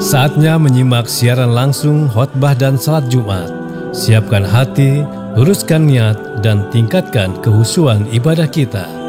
Saatnya menyimak siaran langsung khotbah dan salat Jumat. Siapkan hati, luruskan niat, dan tingkatkan kekhusyuan ibadah kita.